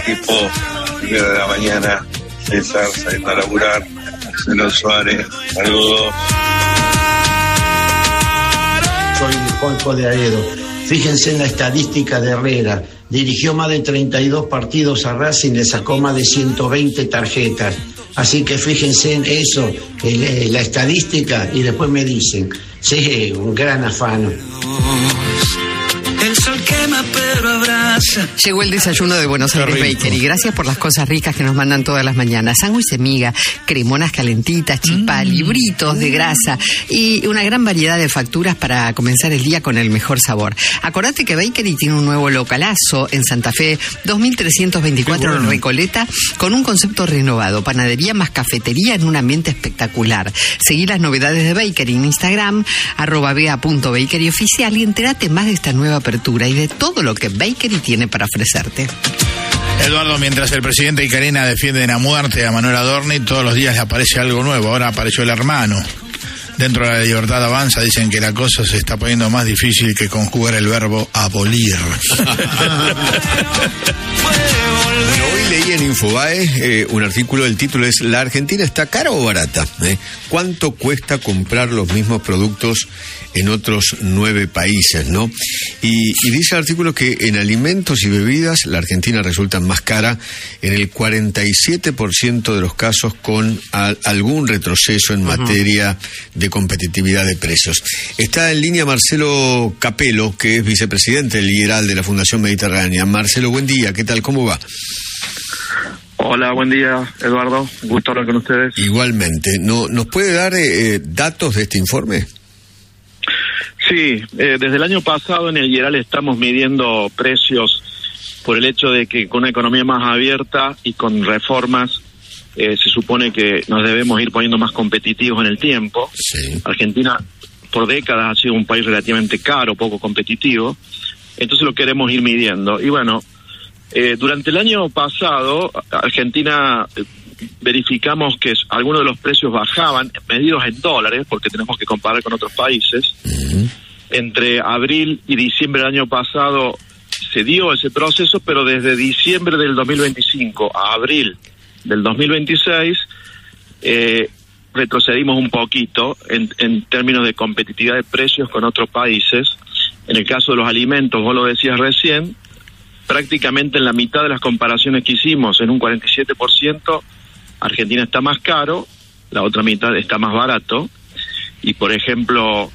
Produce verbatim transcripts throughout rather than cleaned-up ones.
Tipo, primero de la mañana, César, saliendo a laburar, Marcelo Suárez, saludos. Soy Juanjo de Aedo. Fíjense en la estadística de Herrera. Dirigió más de treinta y dos partidos a Racing, le sacó más de ciento veinte tarjetas. Así que fíjense en eso, en la estadística, y después me dicen, sí, un gran afano. El sol quema pero abraza. Llegó el desayuno de Buenos Aires Bakery. Gracias por las cosas ricas que nos mandan todas las mañanas. Sándwich de miga, cremonas calentitas, chipá, mm. libritos de grasa y una gran variedad de facturas para comenzar el día con el mejor sabor. Acordate que Bakery tiene un nuevo localazo en Santa Fe, dos mil trescientos veinticuatro bueno. Recoleta, con un concepto renovado. Panadería más cafetería en un ambiente espectacular. Seguí las novedades de Bakery en Instagram, arroba bea punto bakery oficial, y entérate más de esta nueva apertura y de todo lo que Bakery tiene para ofrecerte. Eduardo, mientras el presidente y Karina defienden a muerte a Manuel Adorni, todos los días le aparece algo nuevo. Ahora apareció el hermano. Dentro de La Libertad Avanza dicen que la cosa se está poniendo más difícil que conjugar el verbo abolir. Hoy leí en Infobae eh, un artículo, el título es ¿La Argentina está cara o barata? ¿Eh? ¿Cuánto cuesta comprar los mismos productos en otros nueve países, no? Y, y dice el artículo que en alimentos y bebidas la Argentina resulta más cara en el cuarenta y siete por ciento de los casos, con a, algún retroceso en uh-huh. materia de competitividad de precios. Está en línea Marcelo Capello, que es vicepresidente liberal de la Fundación Mediterránea. Marcelo, buen día, ¿qué tal? ¿Cómo va? Hola, buen día, Eduardo. Un gusto hablar con ustedes. Igualmente. ¿No, ¿Nos puede dar eh, datos de este informe? Sí, eh, desde el año pasado en el IERAL estamos midiendo precios por el hecho de que con una economía más abierta y con reformas eh, se supone que nos debemos ir poniendo más competitivos en el tiempo. Sí. Argentina por décadas ha sido un país relativamente caro, poco competitivo, entonces lo queremos ir midiendo. Y bueno, eh, durante el año pasado Argentina eh, verificamos que algunos de los precios bajaban, medidos en dólares, porque tenemos que comparar con otros países. Uh-huh. Entre abril y diciembre del año pasado se dio ese proceso, pero desde diciembre del dos mil veinticinco a abril del dos mil veintiséis eh, retrocedimos un poquito en, en términos de competitividad de precios con otros países. En el caso de los alimentos, vos lo decías recién, prácticamente en la mitad de las comparaciones que hicimos, en un cuarenta y siete por ciento, Argentina está más caro, la otra mitad está más barato. Y por ejemplo,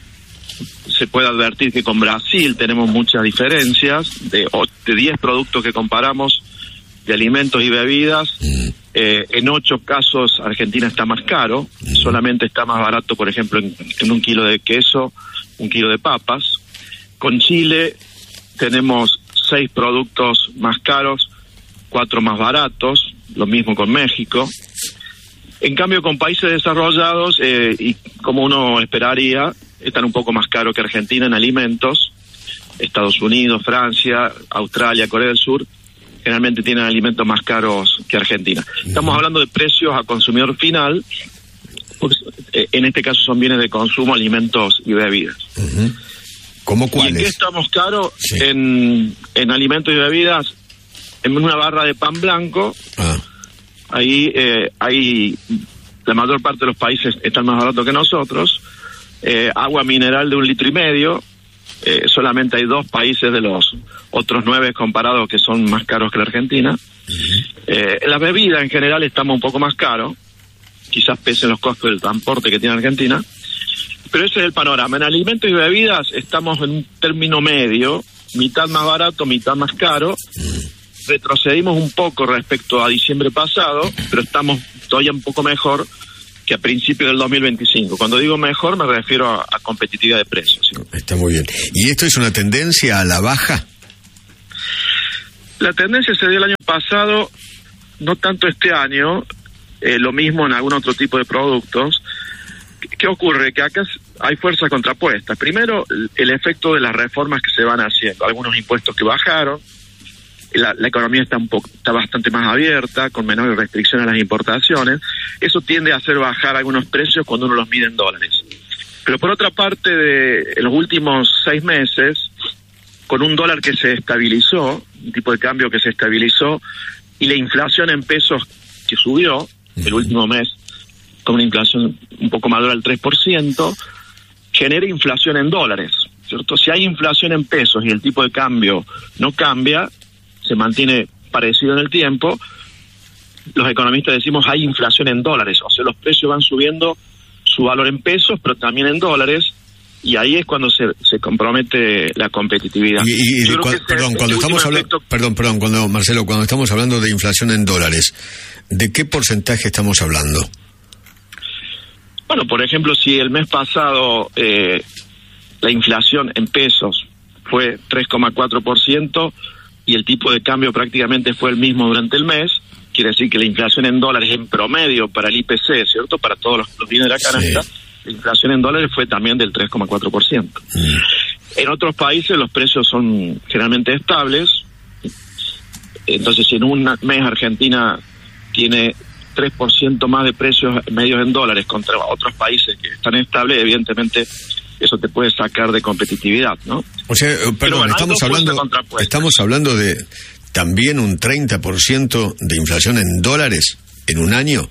se puede advertir que con Brasil tenemos muchas diferencias. De, de diez productos que comparamos de alimentos y bebidas, eh, en ocho casos Argentina está más caro. Solamente está más barato, por ejemplo, en, en un kilo de queso, un kilo de papas. Con Chile tenemos seis productos más caros, cuatro más baratos. Lo mismo con México. En cambio, con países desarrollados, eh, y como uno esperaría, están un poco más caros que Argentina en alimentos. Estados Unidos, Francia, Australia, Corea del Sur, generalmente tienen alimentos más caros que Argentina. Estamos hablando de precios a consumidor final, porque eh, en este caso son bienes de consumo, alimentos y bebidas. Uh-huh. ¿Cómo cuáles? ¿Y en qué estamos caros? Sí. En, en alimentos y bebidas, en una barra de pan blanco. Ah. Ahí eh, hay, la mayor parte de los países están más baratos que nosotros. Eh, agua mineral de un litro y medio, eh, solamente hay dos países de los otros nueve comparados que son más caros que la Argentina. Uh-huh. Eh, la bebida en general estamos un poco más caros, quizás pesen los costos del transporte que tiene Argentina, pero ese es el panorama. En alimentos y bebidas estamos en un término medio, mitad más barato, mitad más caro. Uh-huh. Retrocedimos un poco respecto a diciembre pasado, pero estamos todavía un poco mejor que a principios del dos mil veinticinco. Cuando digo mejor me refiero a, a competitividad de precios. ¿Sí? Está muy bien. ¿Y esto es una tendencia a la baja? La tendencia se dio el año pasado, no tanto este año, eh, lo mismo en algún otro tipo de productos. ¿Qué ocurre? Que acá hay fuerzas contrapuestas. Primero, el efecto de las reformas que se van haciendo. Algunos impuestos que bajaron. La, la economía está un poco, está bastante más abierta, con menores restricciones a las importaciones. Eso tiende a hacer bajar algunos precios cuando uno los mide en dólares. Pero por otra parte, de en los últimos seis meses, con un dólar que se estabilizó, un tipo de cambio que se estabilizó, y la inflación en pesos que subió el último mes, con una inflación un poco mayor al tres por ciento, genera inflación en dólares, ¿cierto? Si hay inflación en pesos y el tipo de cambio no cambia, se mantiene parecido en el tiempo, los economistas decimos hay inflación en dólares, o sea, los precios van subiendo su valor en pesos, pero también en dólares, y ahí es cuando se, se compromete la competitividad. Y, y, y cua, perdón, ese, cuando ese estamos hablando, perdón, perdón, cuando Marcelo, cuando estamos hablando de inflación en dólares, ¿de qué porcentaje estamos hablando? Bueno, por ejemplo, si el mes pasado eh, la inflación en pesos fue tres coma cuatro por ciento y el tipo de cambio prácticamente fue el mismo durante el mes, quiere decir que la inflación en dólares en promedio para el I P C, ¿cierto? Para todos los, los bienes de la canasta, sí. La inflación en dólares fue también del tres coma cuatro por ciento. Mm. En otros países los precios son generalmente estables, entonces si en un mes Argentina tiene tres por ciento más de precios medios en dólares contra otros países que están estables, evidentemente eso te puede sacar de competitividad, ¿no? O sea, perdón, Pero bueno, estamos hablando estamos hablando de también un treinta por ciento de inflación en dólares en un año.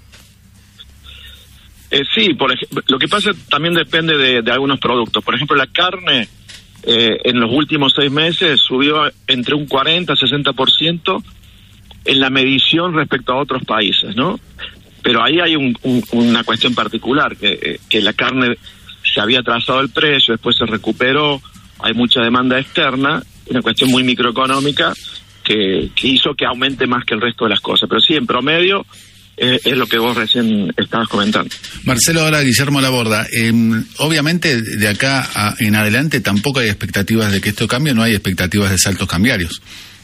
Eh, sí, por ejemplo, lo que pasa también depende de, de algunos productos. Por ejemplo, la carne eh, en los últimos seis meses subió entre un cuarenta a sesenta por ciento en la medición respecto a otros países, ¿no? Pero ahí hay un, un, una cuestión particular, que, que la carne se había trazado el precio, después se recuperó, hay mucha demanda externa, una cuestión muy microeconómica que, que hizo que aumente más que el resto de las cosas. Pero sí, en promedio, eh, es lo que vos recién estabas comentando. Marcelo, ahora Guillermo Laborda, eh, obviamente de acá a, en adelante tampoco hay expectativas de que esto cambie, no hay expectativas de saltos cambiarios.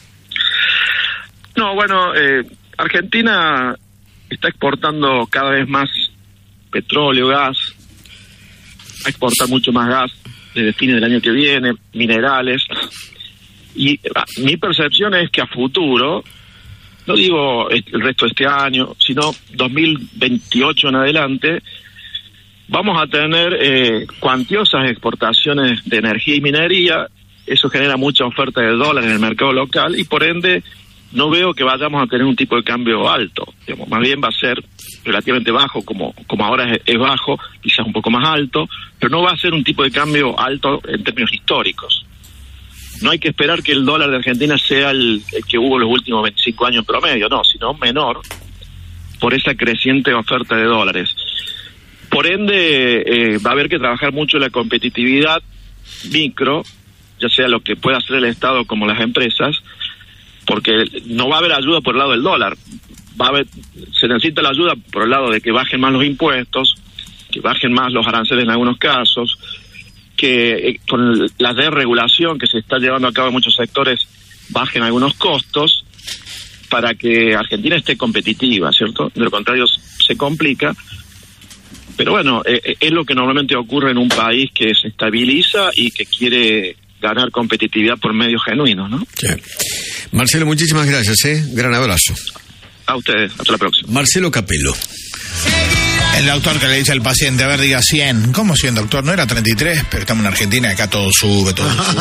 No, bueno, eh, Argentina está exportando cada vez más petróleo, gas, va a exportar mucho más gas desde fines del año que viene, minerales, y ah, mi percepción es que a futuro, no digo el resto de este año, sino dos mil veintiocho en adelante, vamos a tener eh, cuantiosas exportaciones de energía y minería, eso genera mucha oferta de dólares en el mercado local y por ende no veo que vayamos a tener un tipo de cambio alto, digamos, más bien va a ser relativamente bajo, como como ahora es, es bajo, quizás un poco más alto, pero no va a ser un tipo de cambio alto en términos históricos. No hay que esperar que el dólar de Argentina sea el, el que hubo los últimos veinticinco años en promedio, no, sino menor, por esa creciente oferta de dólares. Por ende, eh, va a haber que trabajar mucho la competitividad micro, ya sea lo que pueda hacer el Estado como las empresas, porque no va a haber ayuda por el lado del dólar, va a haber, se necesita la ayuda por el lado de que bajen más los impuestos, que bajen más los aranceles en algunos casos, que eh, con la desregulación que se está llevando a cabo en muchos sectores bajen algunos costos para que Argentina esté competitiva, ¿cierto? De lo contrario se complica, pero bueno, eh, es lo que normalmente ocurre en un país que se estabiliza y que quiere ganar competitividad por medios genuinos, ¿no? Sí. Marcelo, muchísimas gracias, ¿eh? Gran abrazo. A ustedes, hasta la próxima. Marcelo Capello. El doctor que le dice al paciente, a ver, diga cien. ¿Cómo cien, doctor? No era treinta y tres, pero estamos en Argentina y acá todo sube, todo sube.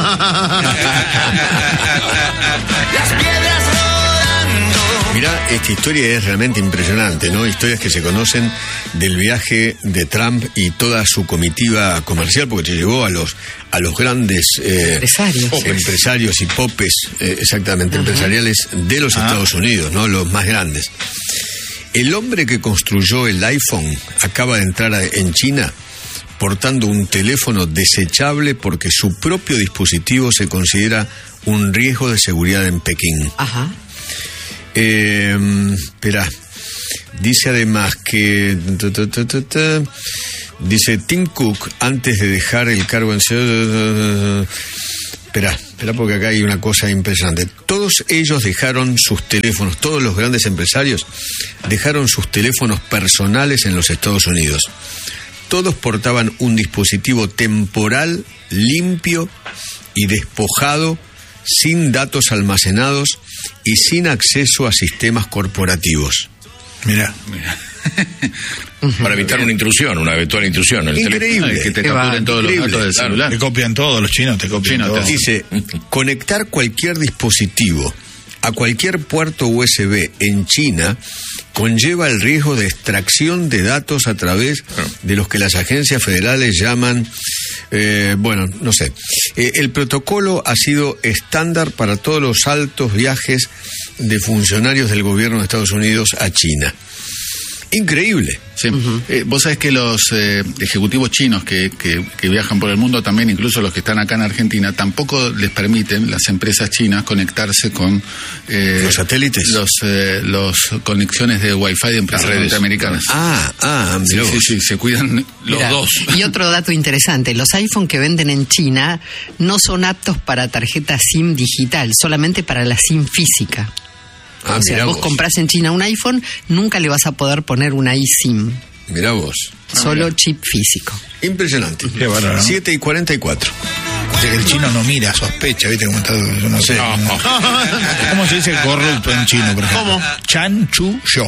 Mirá, esta historia es realmente impresionante, ¿no? Historias que se conocen del viaje de Trump y toda su comitiva comercial, porque se llevó a los a los grandes eh, empresarios. empresarios y popes, eh, exactamente, uh-huh. empresariales de los uh-huh. Estados Unidos, ¿no? Los más grandes. El hombre que construyó el iPhone acaba de entrar a, en China portando un teléfono desechable porque su propio dispositivo se considera un riesgo de seguridad en Pekín. Ajá. Eh, espera, dice además que ta, ta, ta, ta, ta, dice Tim Cook antes de dejar el cargo en espera, espera porque acá hay una cosa impresionante. Todos ellos dejaron sus teléfonos, todos los grandes empresarios dejaron sus teléfonos personales en los Estados Unidos. Todos portaban un dispositivo temporal, limpio y despojado, sin datos almacenados y sin acceso a sistemas corporativos. Mirá. Para evitar una intrusión, una eventual intrusión. El Increíble. Que te capturen todos los datos del celular. Te copian todos, los chinos te copian Chino, todo. te- Dice, conectar cualquier dispositivo a cualquier puerto U S B en China conlleva el riesgo de extracción de datos a través de los que las agencias federales llaman, eh, bueno, no sé. Eh, el protocolo ha sido estándar para todos los altos viajes de funcionarios del gobierno de Estados Unidos a China. Increíble. Sí. Eh, vos sabés que los eh, ejecutivos chinos que, que, que viajan por el mundo, también incluso los que están acá en Argentina, tampoco les permiten, las empresas chinas, conectarse con eh, los satélites, los, eh, los conexiones de Wi-Fi de empresas norteamericanas. Ah, ah, sí, sí, sí, se cuidan los Mirá, dos. Y otro dato interesante, los iPhone que venden en China no son aptos para tarjeta SIM digital, solamente para la SIM física. Ah, o sea, mirá vos vos. comprás en China un iPhone, nunca le vas a poder poner una eSIM. Mirá vos. Solo chip físico. Impresionante. Qué bárbaro, ¿no? siete y cuarenta y cuatro. Dice que el chino no mira, sospecha, ¿viste cómo está? Yo no sé. No. ¿Cómo se dice corrupto en chino, por ejemplo? ¿Cómo? Chan Chu Yo.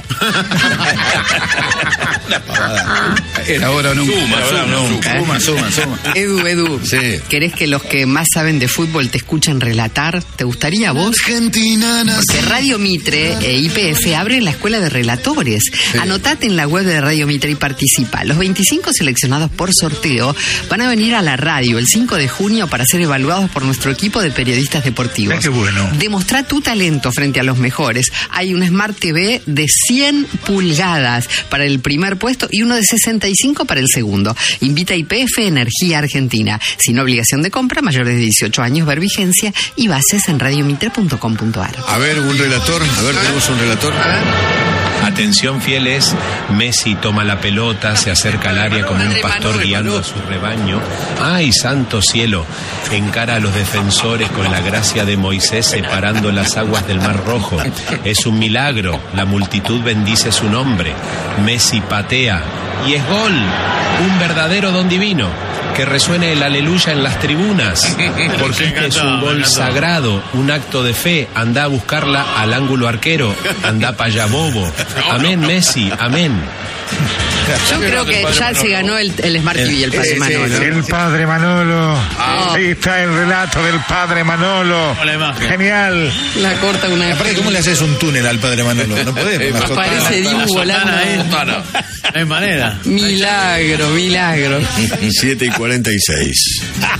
Era ahora o nunca. Suma, Era ahora o suma, nunca. Suma, suma, suma. Edu, Edu, Sí. ¿querés que los que más saben de fútbol te escuchen relatar? ¿Te gustaría a vos? Argentina nace. Porque Radio Mitre e I P F abren la escuela de relatores. Anotate en la web de Radio Mitre y participa. Los veinticinco seleccionados por sorteo van a venir a la radio el cinco de junio para ser evaluados por nuestro equipo de periodistas deportivos. Ah, qué bueno. Demostrá tu talento frente a los mejores. Hay un Smart T V de cien pulgadas para el primer puesto y uno de sesenta y cinco para el segundo. Invita a I P F Energía Argentina. Sin obligación de compra, mayores de dieciocho años, ver vigencia y bases en radiomitre punto com punto a r. A ver, un relator. A ver, tenemos un relator. Atención fieles, Messi toma la pelota, se acerca al área como un pastor guiando a su rebaño. ¡Ay, santo cielo! Encara a los defensores con la gracia de Moisés separando las aguas del Mar Rojo. Es un milagro, la multitud bendice su nombre. Messi patea y es gol, un verdadero don divino. Que resuene el aleluya en las tribunas, porque este es un gol sagrado, un acto de fe. Anda a buscarla al ángulo arquero, anda pa' allá bobo. Amén, Messi, amén. Yo creo que ya se ganó el, el Smart T V y el Padre Manolo. El padre Manolo. Ah. Ahí está el relato del padre Manolo. Genial. La corta una vez. Aparte, ¿cómo le haces un túnel al padre Manolo? No podés. la Parece Dibu volando. No hay manera. Milagro, milagro. siete y cuarenta y seis.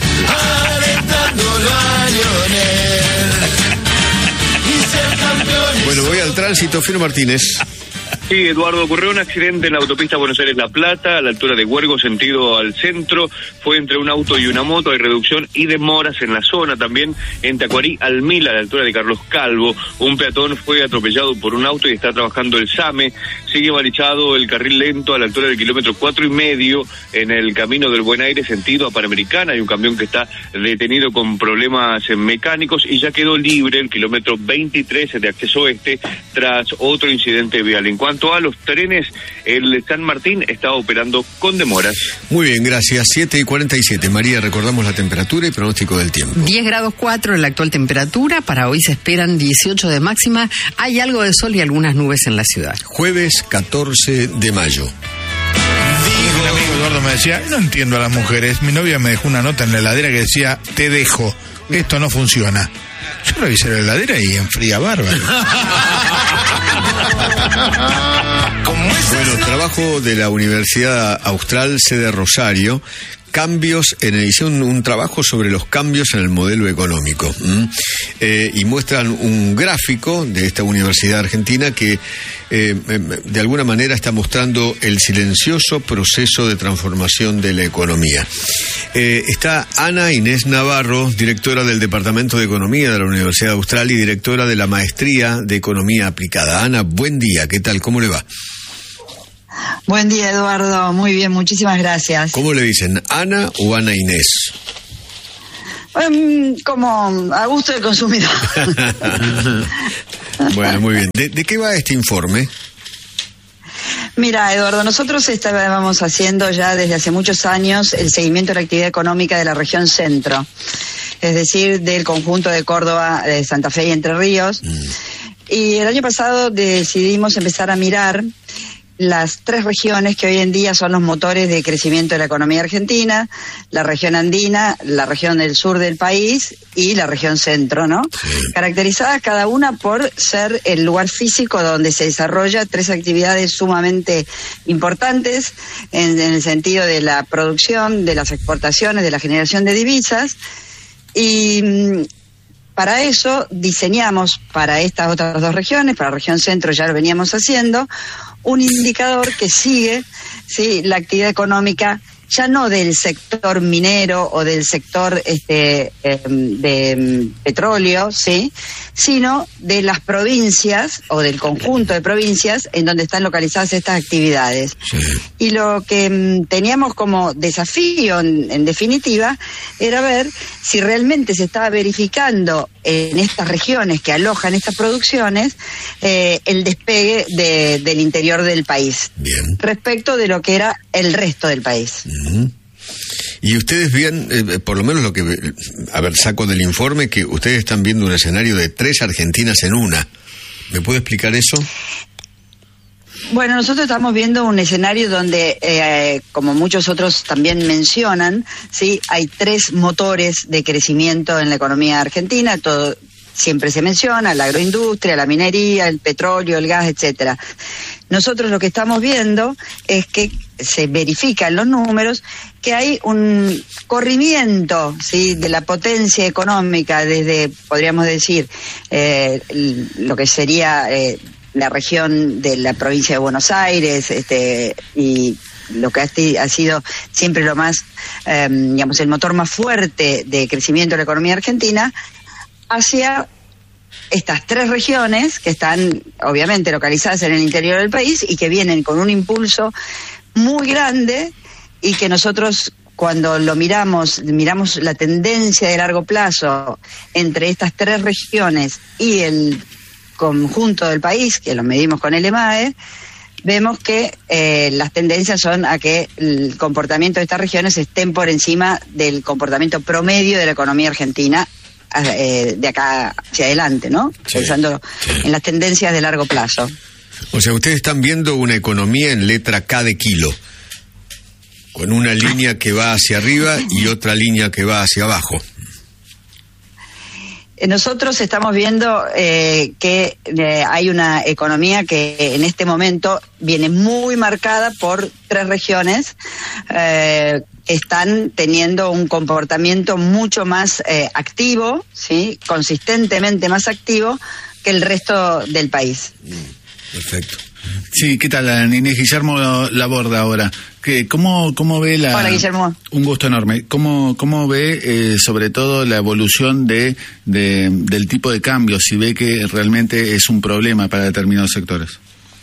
Bueno, voy al tránsito, Fino Martínez. Sí, Eduardo, ocurrió un accidente en la autopista Buenos Aires-La Plata, a la altura de Huergo, sentido al centro. Fue entre un auto y una moto, hay reducción y demoras en la zona. También en Tacuarí, Almila, a la altura de Carlos Calvo. Un peatón fue atropellado por un auto y está trabajando el SAME. Sigue balizado el carril lento a la altura del kilómetro cuatro y medio en el camino del Buen Aire, sentido a Panamericana. Hay un camión que está detenido con problemas mecánicos y ya quedó libre el kilómetro veintitrés de acceso este tras otro incidente vial. En cuanto a los trenes, el San Martín está operando con demoras. Muy bien, gracias. siete y cuarenta y siete. María, recordamos la temperatura y pronóstico del tiempo. diez grados cuatro en la actual temperatura. Para hoy se esperan dieciocho de máxima. Hay algo de sol y algunas nubes en la ciudad. Jueves catorce de mayo. Un amigo Eduardo me decía, no entiendo a las mujeres. Mi novia me dejó una nota en la heladera que decía, te dejo, esto no funciona. Yo revisé la heladera y enfría bárbaro. Bueno, trabajo de la Universidad Austral, sede Rosario. Cambios en edición, un trabajo sobre los cambios en el modelo económico. ¿m? Eh, y muestran un gráfico de esta universidad argentina que eh, de alguna manera está mostrando el silencioso proceso de transformación de la economía. Eh, está Ana Inés Navarro, directora del Departamento de Economía de la Universidad Austral y directora de la Maestría de Economía Aplicada. Ana, buen día, ¿qué tal? ¿Cómo le va? Buen día, Eduardo. Muy bien, muchísimas gracias. ¿Cómo le dicen? ¿Ana o Ana Inés? Um, como a gusto del consumidor. Bueno, muy bien. ¿De, de qué va este informe? Mira, Eduardo, nosotros estábamos haciendo ya desde hace muchos años el seguimiento de la actividad económica de la región centro, es decir, del conjunto de Córdoba, de Santa Fe y Entre Ríos. Mm. Y el año pasado decidimos empezar a mirar las tres regiones que hoy en día son los motores de crecimiento de la economía argentina, la región andina, la región del sur del país y la región centro, ¿no? Sí. Caracterizadas cada una por ser el lugar físico donde se desarrolla tres actividades sumamente importantes en, en el sentido de la producción, de las exportaciones, de la generación de divisas. Y para eso diseñamos para estas otras dos regiones, para la región centro ya lo veníamos haciendo, un indicador que sigue, ¿sí?, la actividad económica ya no del sector minero o del sector este eh, de um, petróleo, sí, sino de las provincias o del conjunto de provincias en donde están localizadas estas actividades. Sí. Y lo que um, teníamos como desafío, en, en definitiva, era ver si realmente se estaba verificando en estas regiones que alojan estas producciones eh, el despegue de, del interior del país. Bien. Respecto de lo que era el resto del país. Uh-huh. Y ustedes ven, eh, por lo menos lo que, a ver, saco del informe, que ustedes están viendo un escenario de tres Argentinas en una. ¿Me puede explicar eso? Bueno, nosotros estamos viendo un escenario donde, eh, como muchos otros también mencionan, sí, hay tres motores de crecimiento en la economía argentina. Todo siempre se menciona: la agroindustria, la minería, el petróleo, el gas, etcétera. Nosotros lo que estamos viendo es que se verifica en los números que hay un corrimiento, ¿sí?, de la potencia económica desde, podríamos decir, eh, lo que sería eh, la región de la provincia de Buenos Aires, este, y lo que ha, ha sido siempre lo más, eh, digamos, el motor más fuerte de crecimiento de la economía argentina, hacia estas tres regiones que están obviamente localizadas en el interior del país y que vienen con un impulso muy grande, y que nosotros, cuando lo miramos, miramos la tendencia de largo plazo entre estas tres regiones y el conjunto del país, que lo medimos con el EMAE, vemos que eh, las tendencias son a que el comportamiento de estas regiones estén por encima del comportamiento promedio de la economía argentina eh, de acá hacia adelante, ¿no? Sí, pensando sí. en las tendencias de largo plazo. O sea, ustedes están viendo una economía en letra K de kilo, con una línea que va hacia arriba y otra línea que va hacia abajo. Nosotros estamos viendo eh, que eh, hay una economía que en este momento viene muy marcada por tres regiones eh, que están teniendo un comportamiento mucho más eh, activo, ¿sí?, consistentemente más activo que el resto del país. Perfecto. Sí, ¿qué tal, Inés? Guillermo Laborda ahora. ¿Qué, cómo, ¿Cómo ve la...? Hola, Guillermo. Un gusto enorme. ¿Cómo, cómo ve, eh, sobre todo, la evolución de, de del tipo de cambio? Si ve que realmente es un problema para determinados sectores.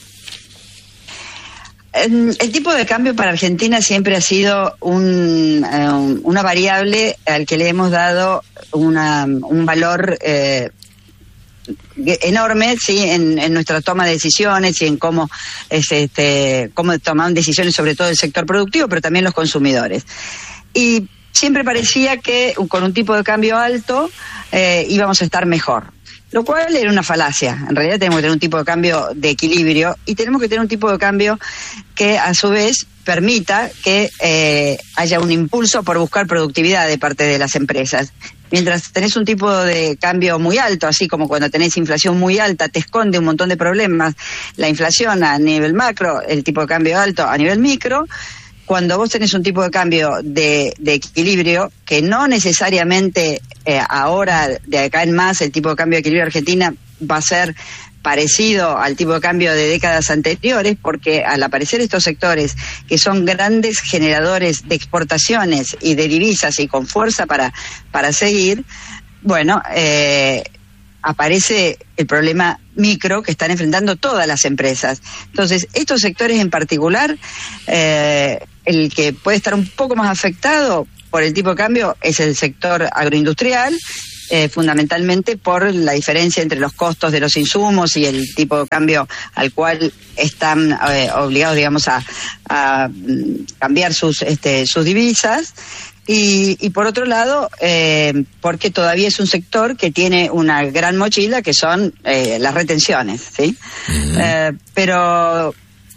El tipo de cambio para Argentina siempre ha sido un, uh, una variable al que le hemos dado una, un valor eh, enorme, sí, en, en nuestra toma de decisiones y en cómo es, este cómo toman decisiones, sobre todo el sector productivo, pero también los consumidores. Y siempre parecía que con un tipo de cambio alto eh, íbamos a estar mejor, lo cual era una falacia. En realidad tenemos que tener un tipo de cambio de equilibrio y tenemos que tener un tipo de cambio que a su vez permita que eh, haya un impulso por buscar productividad de parte de las empresas. Mientras tenés un tipo de cambio muy alto, así como cuando tenés inflación muy alta, te esconde un montón de problemas. La inflación a nivel macro, el tipo de cambio alto a nivel micro. Cuando vos tenés un tipo de cambio de, de equilibrio, que no necesariamente eh, ahora, de acá en más, el tipo de cambio de equilibrio de Argentina va a ser parecido al tipo de cambio de décadas anteriores, porque al aparecer estos sectores que son grandes generadores de exportaciones y de divisas y con fuerza para, para seguir, bueno, eh, aparece el problema micro que están enfrentando todas las empresas. Entonces, estos sectores en particular, eh, el que puede estar un poco más afectado por el tipo de cambio es el sector agroindustrial, Eh, fundamentalmente por la diferencia entre los costos de los insumos y el tipo de cambio al cual están eh, obligados, digamos, a, a cambiar sus este, sus divisas. Y, y por otro lado, eh, porque todavía es un sector que tiene una gran mochila, que son eh, las retenciones, ¿sí? Uh-huh. Eh, pero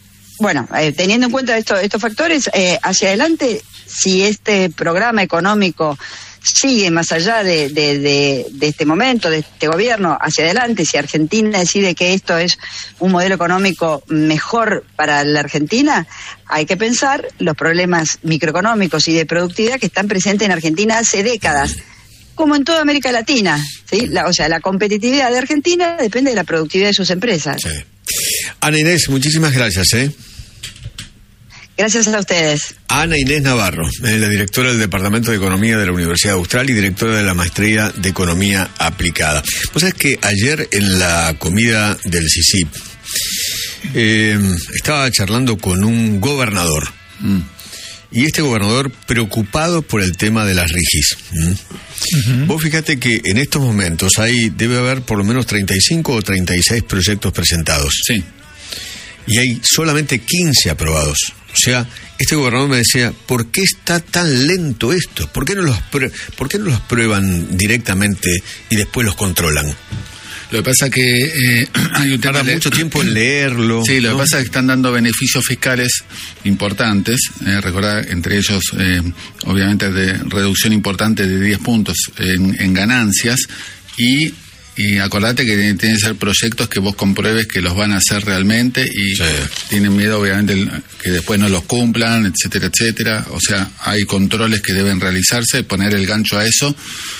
bueno, eh, teniendo en cuenta esto, estos factores, eh, hacia adelante, si este programa económico sigue más allá de, de, de, de este momento, de este gobierno, hacia adelante, si Argentina decide que esto es un modelo económico mejor para la Argentina, hay que pensar los problemas microeconómicos y de productividad que están presentes en Argentina hace décadas, como en toda América Latina, ¿sí? La, o sea, la competitividad de Argentina depende de la productividad de sus empresas. Sí. Ana Inés, muchísimas gracias, ¿eh? Gracias a ustedes. Ana Inés Navarro, eh, la directora del Departamento de Economía de la Universidad Austral y directora de la Maestría de Economía Aplicada. Vos sabés que ayer en la comida del C I C I P eh, estaba charlando con un gobernador. Mm. Y este gobernador preocupado por el tema de las rigis. ¿Mm? Uh-huh. Vos fíjate que en estos momentos hay, debe haber por lo menos treinta y cinco o treinta y seis proyectos presentados. Sí. Y hay solamente quince aprobados. O sea, este gobernador me decía, ¿por qué está tan lento esto? ¿Por qué no los, pr- ¿por qué no los prueban directamente y después los controlan? Lo que pasa que eh, hay un Tarda mucho tiempo en leerlo. Sí, lo ¿no? que pasa es que están dando beneficios fiscales importantes. Eh, recordar, entre ellos, eh, obviamente, de reducción importante de diez puntos en, en ganancias. Y, y acordate que tienen que ser proyectos que vos compruebes que los van a hacer realmente y sí. Tienen miedo, obviamente, el, que después no los cumplan, etcétera, etcétera. O sea, hay controles que deben realizarse, poner el gancho a eso.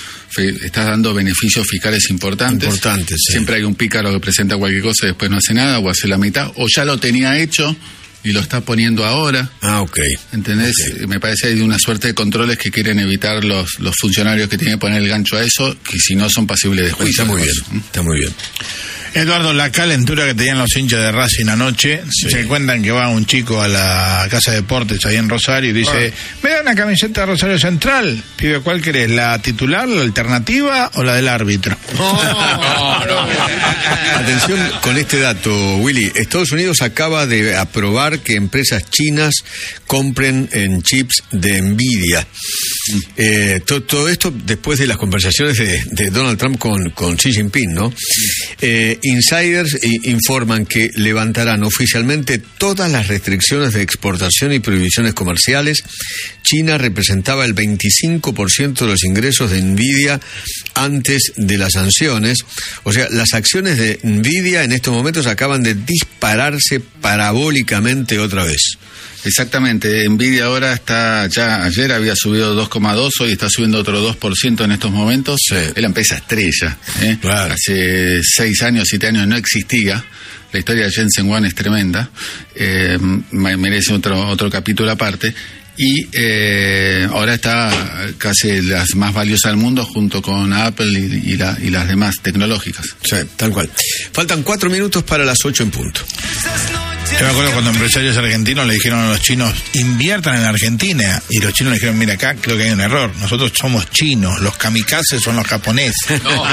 Estás dando beneficios fiscales importantes. Importantes, sí. Siempre hay un pícaro que presenta cualquier cosa y después no hace nada, o hace la mitad, o ya lo tenía hecho y lo está poniendo ahora. Ah, ok. ¿Entendés? Okay. Me parece que hay una suerte de controles que quieren evitar los, los funcionarios que tienen que poner el gancho a eso, que si no son pasibles de juicio. Está muy bien, está muy bien. Eduardo, la calentura que tenían los hinchas de Racing anoche, sí. Se cuentan que va un chico a la Casa de Deportes ahí en Rosario y dice, ah. me da una camiseta de Rosario Central. Pibe, ¿cuál querés? ¿La titular, la alternativa o la del árbitro? No, no, no. Atención con este dato, Willy. Estados Unidos acaba de aprobar que empresas chinas compren en chips de Nvidia. Mm. Eh, to, todo esto después de las conversaciones de, de Donald Trump con, con Xi Jinping, ¿no? Mm. Eh, Insiders informan que levantarán oficialmente todas las restricciones de exportación y prohibiciones comerciales. China representaba el veinticinco por ciento de los ingresos de Nvidia antes de las sanciones. O sea, las acciones de Nvidia en estos momentos acaban de dispararse parabólicamente otra vez. Exactamente, Nvidia ahora está, ya ayer había subido dos coma dos, hoy está subiendo otro dos por ciento en estos momentos. Sí. Es la empresa estrella, ¿eh? Claro. Hace seis años, siete años no existía. La historia de Jensen Huang es tremenda, eh, merece otro, otro capítulo aparte. Y eh, ahora está casi las más valiosas del mundo junto con Apple y, y, la, y las demás tecnológicas. Sí, tal cual. Faltan cuatro minutos para las ocho en punto. Yo me acuerdo cuando empresarios argentinos le dijeron a los chinos, inviertan en Argentina. Y los chinos le dijeron, mira, acá creo que hay un error. Nosotros somos chinos, los kamikazes son los japoneses. No.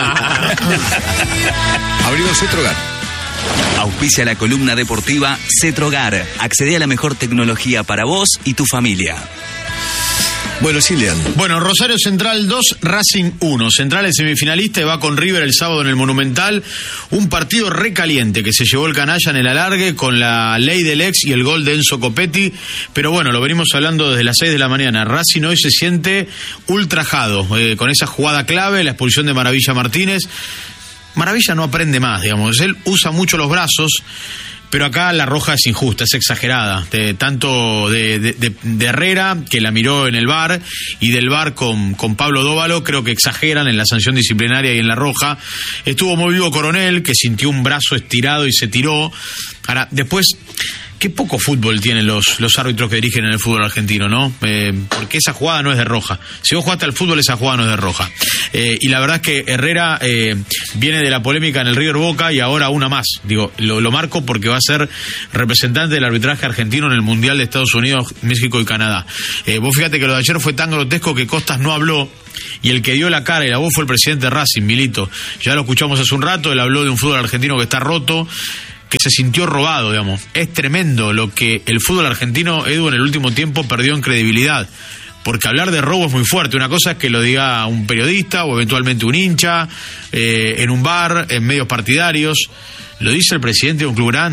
Abrimos Cetrogar. Auspicia la columna deportiva Cetrogar. Accede a la mejor tecnología para vos y tu familia. Bueno, sí, Lean. Bueno, Rosario Central dos, Racing uno. Central es semifinalista y va con River el sábado en el Monumental. Un partido recaliente que se llevó el canalla en el alargue con la ley del ex y el gol de Enzo Copetti. Pero bueno, lo venimos hablando desde las seis de la mañana. Racing hoy se siente ultrajado eh, con esa jugada clave, la expulsión de Maravilla Martínez. Maravilla no aprende más, digamos. Él usa mucho los brazos. Pero acá la roja es injusta, es exagerada, de, tanto de, de, de, de Herrera, que la miró en el V A R, y del V A R con, con Pablo Dóvalo, creo que exageran en la sanción disciplinaria y en la roja. Estuvo muy vivo Coronel, que sintió un brazo estirado y se tiró. Ahora, después, qué poco fútbol tienen los, los árbitros que dirigen en el fútbol argentino, ¿no? Eh, porque esa jugada no es de roja. Si vos jugaste al fútbol, esa jugada no es de roja. Eh, y la verdad es que Herrera eh, viene de la polémica en el River Boca y ahora una más. Digo, lo, lo marco porque va a ser representante del arbitraje argentino en el Mundial de Estados Unidos, México y Canadá. Eh, vos fíjate que lo de ayer fue tan grotesco que Costas no habló. Y el que dio la cara y la voz fue el presidente de Racing, Milito. Ya lo escuchamos hace un rato, él habló de un fútbol argentino que está roto, que se sintió robado, digamos. Es tremendo lo que el fútbol argentino, Edu, en el último tiempo perdió en credibilidad. Porque hablar de robo es muy fuerte. Una cosa es que lo diga un periodista o eventualmente un hincha, eh, en un bar, en medios partidarios. Lo dice el presidente de un club grande,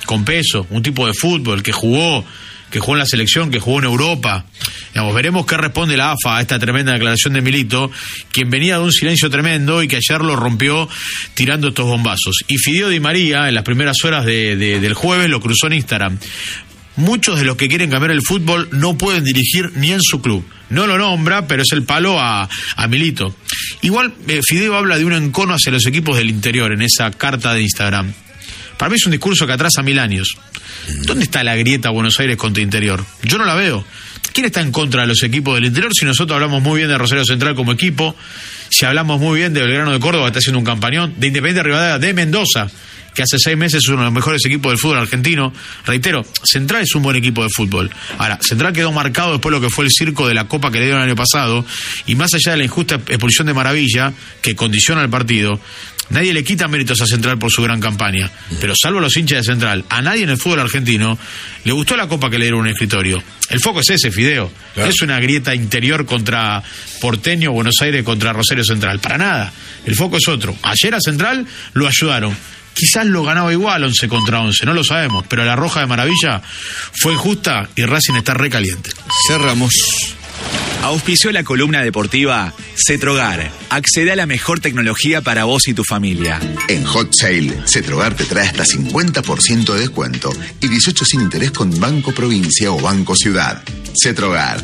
con peso, un tipo de fútbol que jugó, que jugó en la selección, que jugó en Europa. Digamos, veremos qué responde la A F A a esta tremenda declaración de Milito, quien venía de un silencio tremendo y que ayer lo rompió tirando estos bombazos. Y Fideo Di María, en las primeras horas de, de, del jueves, lo cruzó en Instagram. Muchos de los que quieren cambiar el fútbol no pueden dirigir ni en su club. No lo nombra, pero es el palo a, a Milito. Igual, eh, Fideo habla de un encono hacia los equipos del interior en esa carta de Instagram. Para mí es un discurso que atrasa mil años. ¿Dónde está la grieta Buenos Aires contra Interior? Yo no la veo. ¿Quién está en contra de los equipos del interior si nosotros hablamos muy bien de Rosario Central como equipo, si hablamos muy bien de Belgrano de Córdoba, que está haciendo un campañón, de Independiente Rivadavia, de Mendoza, que hace seis meses es uno de los mejores equipos del fútbol argentino? Reitero, Central es un buen equipo de fútbol. Ahora, Central quedó marcado después de lo que fue el circo de la Copa que le dieron el año pasado, y más allá de la injusta expulsión de Maravilla, que condiciona el partido, nadie le quita méritos a Central por su gran campaña, pero salvo los hinchas de Central, a nadie en el fútbol argentino le gustó la copa que le dieron un escritorio. El foco es ese, Fideo. Claro. Es una grieta interior contra Porteño, Buenos Aires contra Rosario Central. Para nada. El foco es otro. Ayer a Central lo ayudaron. Quizás lo ganaba igual once contra once, no lo sabemos, pero la roja de Maravilla fue injusta y Racing está recaliente. Cerramos. Auspició la columna deportiva Cetrogar. Accede a la mejor tecnología para vos y tu familia. En Hot Sale, Cetrogar te trae hasta cincuenta por ciento de descuento y dieciocho sin interés con Banco Provincia o Banco Ciudad. Cetrogar.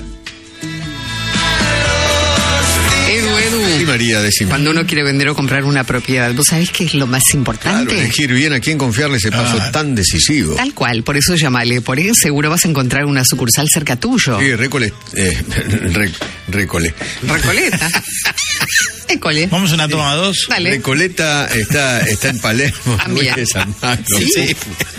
Edu, Edu. Sí, María, decime. Cuando uno quiere vender o comprar una propiedad, ¿vos sabés qué es lo más importante? Claro, elegir bien a quién confiarle ese paso ah. tan decisivo. Tal cual, por eso llamale. Por eso seguro vas a encontrar una sucursal cerca tuyo. Sí, Récole. Eh, re, Récole. Recoleta. École. Vamos a una toma dos. Dale. Recoleta está, está en Palermo. Ah, mira. Sí. sí.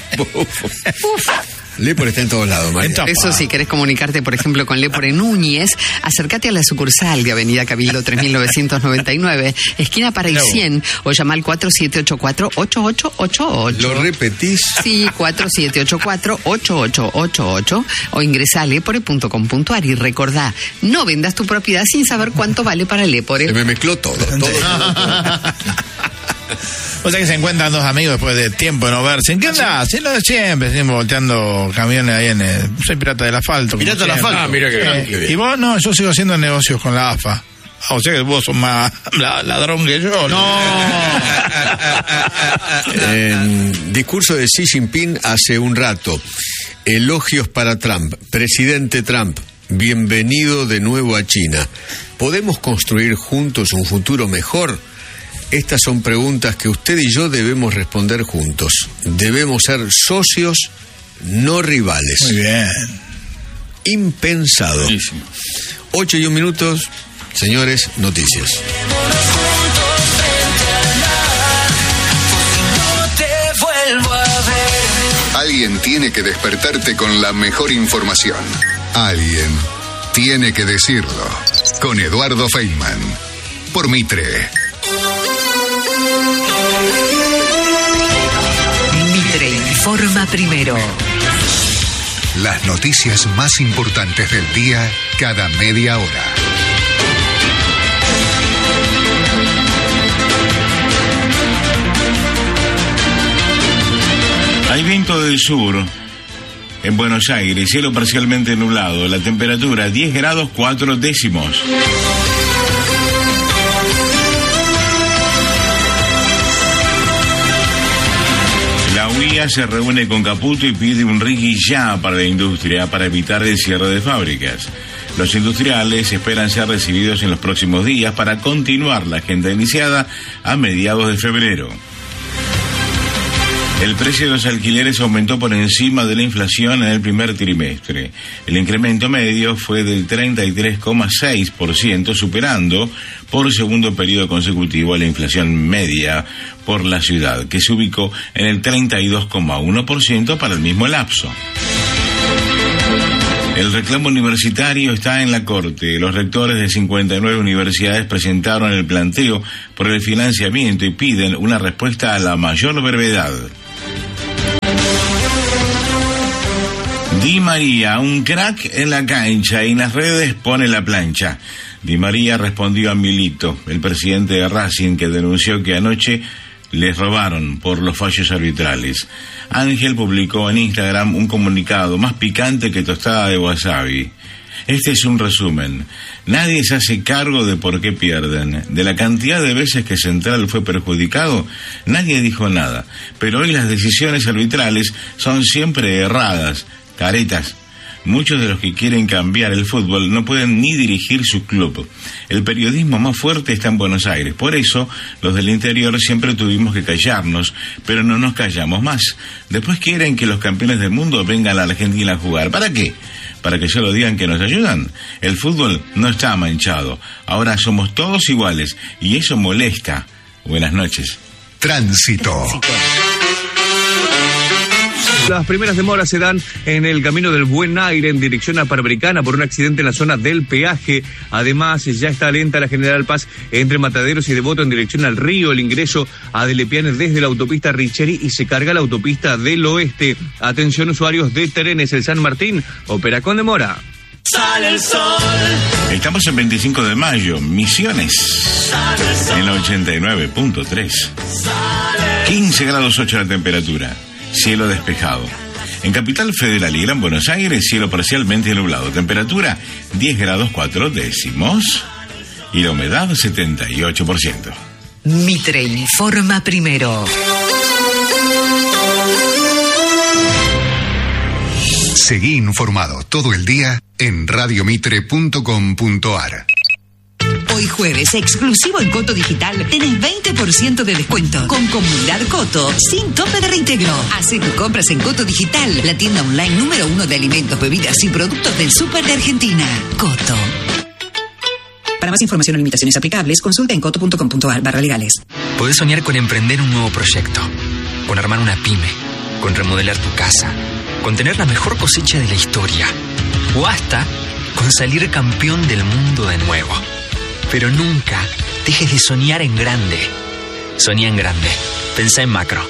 Lepore está en todos lados, María. Eso, si querés comunicarte, por ejemplo, con Lepore Núñez, acércate a la sucursal de Avenida Cabildo tres mil novecientos noventa y nueve, esquina Paraí cien, o llama al cuatro siete ocho cuatro, ocho ocho ocho ocho. ¿Lo repetís? Sí, cuatro siete ocho cuatro, ocho ocho ocho ocho, o ingresa a lepore punto com punto a r y recordá, no vendas tu propiedad sin saber cuánto vale para Lepore. Se me mezcló todo, todo. O sea que se encuentran dos amigos después de tiempo de no verse. ¿En qué andás? Sí, lo de siempre, siempre volteando camiones ahí en el... Soy pirata del asfalto. Pirata del asfalto. Ah, mira que eh, bien. Y vos, no, yo sigo haciendo negocios con la A F A. O sea que vos sos más ladrón que yo. No. En discurso de Xi Jinping hace un rato. Elogios para Trump. Presidente Trump, bienvenido de nuevo a China. ¿Podemos construir juntos un futuro mejor? Estas son preguntas que usted y yo debemos responder juntos. Debemos ser socios, no rivales. Muy bien. Impensado. Buenísimo. Ocho y un minutos, señores, noticias. Alguien tiene que despertarte con la mejor información. Alguien tiene que decirlo. Con Eduardo Feynman. Por Mitre. Mitre informa primero. Las noticias más importantes del día cada media hora. Hay viento del sur en Buenos Aires, cielo parcialmente nublado, la temperatura diez grados cuatro décimos. La U I A se reúne con Caputo y pide un rigui ya para la industria para evitar el cierre de fábricas. Los industriales esperan ser recibidos en los próximos días para continuar la agenda iniciada a mediados de febrero. El precio de los alquileres aumentó por encima de la inflación en el primer trimestre. El incremento medio fue del treinta y tres coma seis por ciento, superando por segundo periodo consecutivo a la inflación media por la ciudad, que se ubicó en el treinta y dos coma uno por ciento para el mismo lapso. El reclamo universitario está en la Corte. Los rectores de cincuenta y nueve universidades presentaron el planteo por el financiamiento y piden una respuesta a la mayor brevedad. Di María, un crack en la cancha y en las redes pone la plancha. Di María respondió a Milito, el presidente de Racing, que denunció que anoche les robaron por los fallos arbitrales. Ángel publicó en Instagram un comunicado más picante que tostada de wasabi. Este es un resumen. Nadie se hace cargo de por qué pierden. De la cantidad de veces que Central fue perjudicado, nadie dijo nada. Pero hoy las decisiones arbitrales son siempre erradas, caretas. Muchos de los que quieren cambiar el fútbol no pueden ni dirigir su club. El periodismo más fuerte está en Buenos Aires. Por eso, los del interior siempre tuvimos que callarnos, pero no nos callamos más. Después quieren que los campeones del mundo vengan a la Argentina a jugar. ¿Para qué? Para que solo digan que nos ayudan. El fútbol no está manchado. Ahora somos todos iguales y eso molesta. Buenas noches. Tránsito. Las primeras demoras se dan en el camino del Buen Aire en dirección a Panamericana por un accidente en la zona del peaje. Además, ya está lenta la General Paz entre Mataderos y Devoto en dirección al río. El ingreso a Delepiane desde la autopista Richeri y se carga la autopista del Oeste. Atención usuarios de trenes, el San Martín opera con demora. Sale el sol. Estamos en veinticinco de mayo, Misiones, en la ochenta y nueve punto tres. quince grados ocho la temperatura. Cielo despejado. En Capital Federal y Gran Buenos Aires, cielo parcialmente nublado. Temperatura diez grados cuatro décimos. Y la humedad setenta y ocho por ciento. Mitre informa primero. Seguí informado todo el día en radio mitre punto com punto ar. Hoy jueves, exclusivo en Coto Digital, tenés veinte por ciento de descuento con Comunidad Coto, sin tope de reintegro. Hacé tus compras en Coto Digital, la tienda online número uno de alimentos, bebidas y productos del súper de Argentina. Coto. Para más información o limitaciones aplicables, consulta en coto punto com punto ar barra legales. Podés soñar con emprender un nuevo proyecto, con armar una pyme, con remodelar tu casa, con tener la mejor cosecha de la historia, o hasta con salir campeón del mundo de nuevo. Pero nunca dejes de soñar en grande. Soñá en grande. Pensá en macro.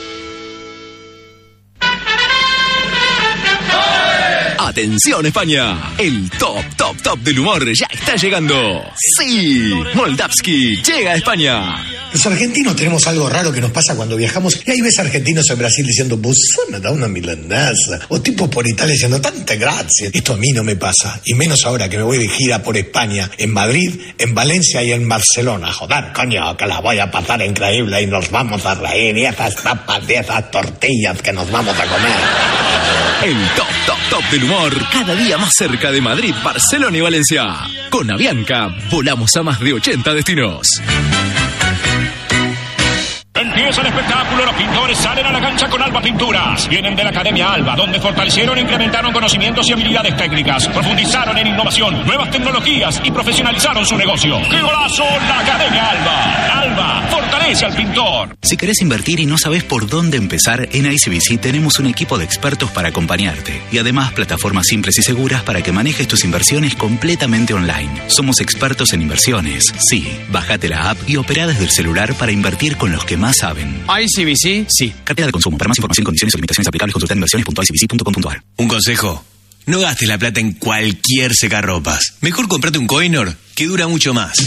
Atención España, el top, top, top del humor ya está llegando. Sí, Moldavsky llega a España. Los argentinos tenemos algo raro que nos pasa cuando viajamos y ahí ves argentinos en Brasil diciendo "Bussona da una milanesa" o tipos por Italia diciendo "tante grazie". Esto a mí no me pasa, y menos ahora que me voy de gira por España, en Madrid, en Valencia y en Barcelona. Joder, coño, que la voy a pasar increíble y nos vamos a reír y esas tapas y esas tortillas que nos vamos a comer. El top, top, top del humor, cada día más cerca de Madrid, Barcelona y Valencia. Con Avianca, volamos a más de ochenta destinos. Empieza el espectáculo, los pintores salen a la cancha con Alba Pinturas. Vienen de la Academia Alba, donde fortalecieron e incrementaron conocimientos y habilidades técnicas, profundizaron en innovación, nuevas tecnologías y profesionalizaron su negocio. ¡Qué golazo! La Academia Alba. Alba fortalece al pintor. Si querés invertir y no sabes por dónde empezar, en I C B C tenemos un equipo de expertos para acompañarte. Y además, plataformas simples y seguras para que manejes tus inversiones completamente online. Somos expertos en inversiones. Sí, bájate la app y opera desde el celular para invertir con los que más saben. I C B C, sí. Cartera de consumo. Para más información, condiciones y limitaciones aplicables, consulta en inversiones punto i c b c punto com punto ar. Un consejo: no gastes la plata en cualquier secarropas. Mejor comprate un Coinor que dura mucho más.